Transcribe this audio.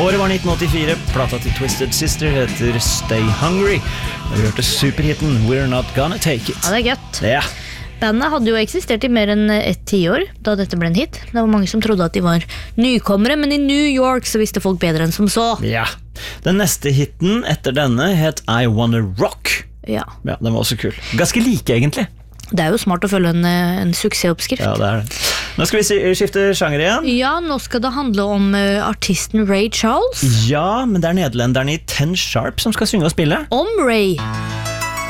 Året var 1984, plata til Twisted Sister heter Stay Hungry. Og vi hørte superhitten We're Not Gonna Take It. Ja, det gøtt. Ja. Bandet hadde jo eksistert i mer enn 1 tiår da dette ble en hit. Det var mange som trodde at de var nykommere, men i New York så visste folk bedre enn som så. Ja. Den neste hitten etter denne het I Wanna Rock. Ja. Ja, den var også kul. Ganske like egentlig. Det er jo smart å følge en suksessoppskrift. Ja, det er det. Nå skal vi skifte sjanger igjen. Ja, nå skal det handle om artisten Ray Charles. Ja, men det er nederlenderen i Ten Sharp som skal synge og spille. Om Ray.